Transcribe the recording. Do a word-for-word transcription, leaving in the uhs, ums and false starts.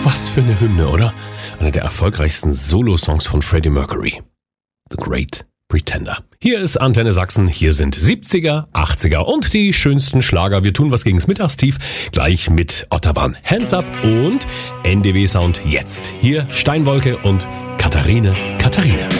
Was für eine Hymne, oder? Einer der erfolgreichsten Solo-Songs von Freddie Mercury. The Great Pretender. Hier ist Antenne Sachsen, hier sind siebziger, achtziger und die schönsten Schlager. Wir tun was gegens Mittagstief, gleich mit Otterwan Hands Up und N D W Sound jetzt. Hier Steinwolke und Katharine, Katharine.